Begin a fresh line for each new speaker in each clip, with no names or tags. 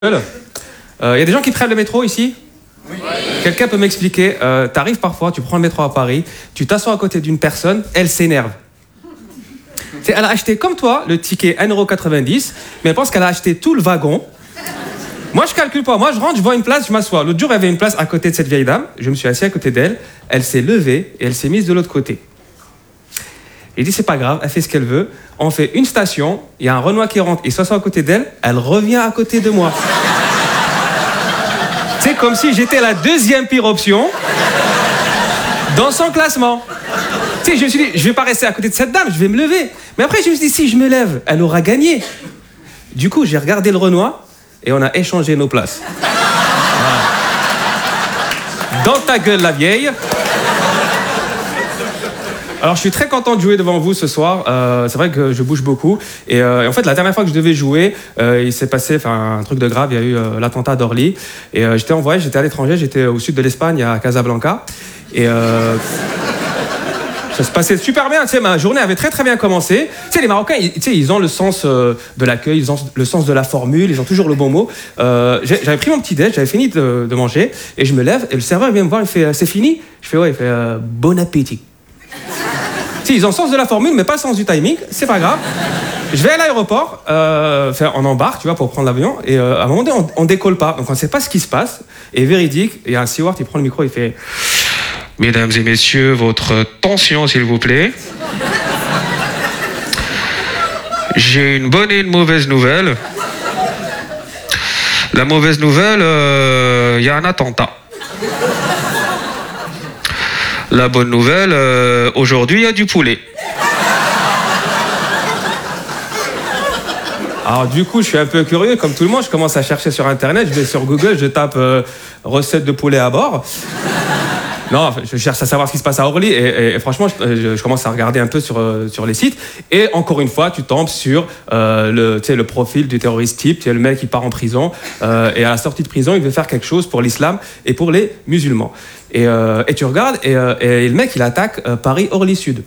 Il y a des gens qui prennent le métro ici? Oui. Quelqu'un peut m'expliquer? T'arrives parfois, tu prends le métro à Paris, tu t'assois à côté d'une personne, elle s'énerve. Elle a acheté comme toi le ticket 1,90 €, mais elle pense qu'elle a acheté tout le wagon. Moi, je calcule pas. Moi, je rentre, je vois une place, je m'assois. L'autre jour, il y avait une place à côté de cette vieille dame. Je me suis assis à côté d'elle. Elle s'est levée et elle s'est mise de l'autre côté. Il dit, c'est pas grave, elle fait ce qu'elle veut. On fait une station, il y a un Renoir qui rentre, il s'assoit à côté d'elle, elle revient à côté de moi. C'est comme si j'étais la deuxième pire option dans son classement. Tu sais, je me suis dit, je vais pas rester à côté de cette dame, je vais me lever. Mais après, je me suis dit, si je me lève, elle aura gagné. Du coup, j'ai regardé le Renoir et on a échangé nos places. Voilà. Dans ta gueule, la vieille. Alors, je suis très content de jouer devant vous ce soir. C'est vrai que je bouge beaucoup. Et en fait, la dernière fois que je devais jouer, il s'est passé un truc de grave. Il y a eu l'attentat d'Orly. Et j'étais en voyage, j'étais à l'étranger, j'étais au sud de l'Espagne, à Casablanca. Et ça se passait super bien. Tu sais, ma journée avait très très bien commencé. Tu sais, les Marocains, ils ont le sens de l'accueil, ils ont le sens de la formule, ils ont toujours le bon mot. J'avais pris mon petit déj, j'avais fini de manger, et je me lève, et le serveur vient me voir, il fait c'est fini? Je fais ouais, il fait bon appétit. Si, ils ont le sens de la formule, mais pas le sens du timing, c'est pas grave. Je vais à l'aéroport, on embarque, tu vois, pour prendre l'avion, et à un moment donné, on décolle pas, donc on ne sait pas ce qui se passe. Et véridique, il y a un steward, il prend le micro, il fait « Mesdames et messieurs, votre tension, s'il vous plaît. J'ai une bonne et une mauvaise nouvelle. La mauvaise nouvelle, il y a un attentat. La bonne nouvelle, aujourd'hui, il y a du poulet. » Alors du coup, je suis un peu curieux, comme tout le monde, je commence à chercher sur Internet, je vais sur Google, je tape recette de poulet à bord. Non, je cherche à savoir ce qui se passe à Orly et franchement, je commence à regarder un peu sur les sites. Et encore une fois, tu tombes sur le profil du terroriste type. Tu sais, le mec qui part en prison et à la sortie de prison, il veut faire quelque chose pour l'islam et pour les musulmans. Et tu regardes et le mec, il attaque Paris-Orly-Sud.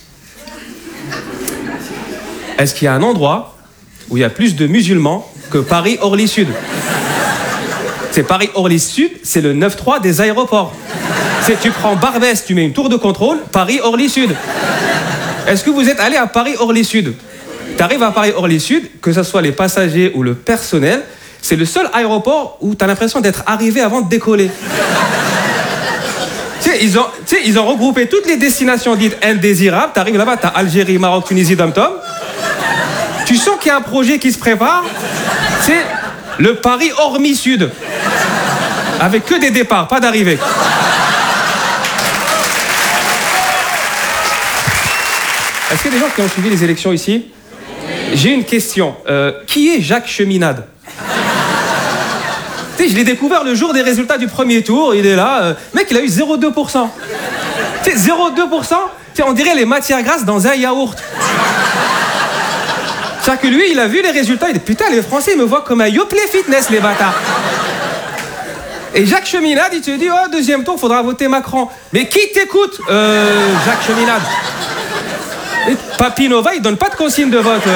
Est-ce qu'il y a un endroit où il y a plus de musulmans que Paris-Orly-Sud? C'est Paris-Orly-Sud, c'est le 9-3 des aéroports. C'est tu prends Barbès, tu mets une tour de contrôle, Paris-Orly-Sud. Est-ce que vous êtes allé à Paris-Orly-Sud? Tu arrives à Paris-Orly-Sud, que ce soit les passagers ou le personnel, c'est le seul aéroport où tu as l'impression d'être arrivé avant de décoller. Ils ont regroupé toutes les destinations dites indésirables. Tu arrives là-bas, tu as Algérie, Maroc, Tunisie, dom-tom. Tu sens qu'il y a un projet qui se prépare. C'est le Paris-Ormy-Sud. Avec que des départs, pas d'arrivées. Est-ce qu'il y a des gens qui ont suivi les élections ici? J'ai une question. Qui est Jacques Cheminade? Tu sais, je l'ai découvert le jour des résultats du premier tour. Il est là. Mec, il a eu 0,2%. Tu sais, 0,2%, on dirait les matières grasses dans un yaourt. C'est-à-dire que lui, il a vu les résultats. Il dit, putain, les Français, ils me voient comme un yoplait fitness, les bâtards. Et Jacques Cheminade, il te dit, oh, deuxième tour, il faudra voter Macron. Mais qui t'écoute, Jacques Cheminade? Et Papinova, il donne pas de consigne de vote.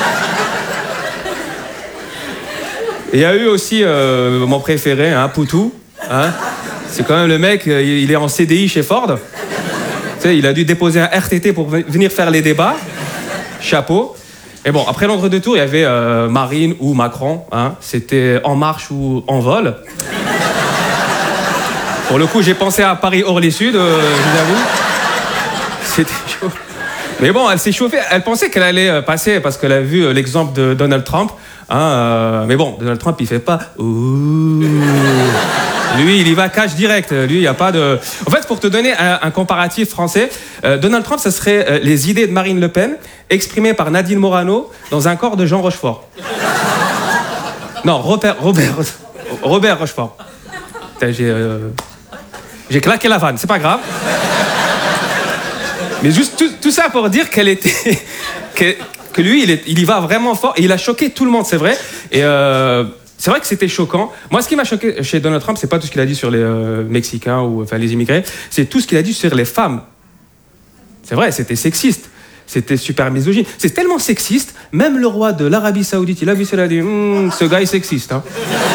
Il y a eu aussi mon préféré, Poutou. C'est quand même le mec, il est en CDI chez Ford. Tu sais, il a dû déposer un RTT pour venir faire les débats. Chapeau. Et bon, après l'entre-deux tours, il y avait Marine ou Macron. C'était En Marche ou En Vol. Pour le coup, j'ai pensé à Paris-Orly-Sud, je vous avoue. C'était chaud. Mais bon, elle s'est chauffée. Elle pensait qu'elle allait passer parce qu'elle a vu l'exemple de Donald Trump. Mais bon, Donald Trump, il fait pas « Ouh ». Lui, il y va cash direct. Lui, il n'y a pas de... En fait, pour te donner un comparatif français, Donald Trump, ce serait les idées de Marine Le Pen exprimées par Nadine Morano dans un corps de Jean Rochefort. Non, Robert Rochefort. Putain, j'ai claqué la vanne, c'est pas grave. Mais juste tout ça pour dire qu'elle était... que lui, il y va vraiment fort et il a choqué tout le monde, c'est vrai. Et c'est vrai que c'était choquant. Moi, ce qui m'a choqué chez Donald Trump, c'est pas tout ce qu'il a dit sur les Mexicains ou les immigrés, c'est tout ce qu'il a dit sur les femmes. C'est vrai, c'était sexiste. C'était super misogyne. C'est tellement sexiste, même le roi de l'Arabie Saoudite, il a vu cela, il a dit, ce gars est sexiste. Hein.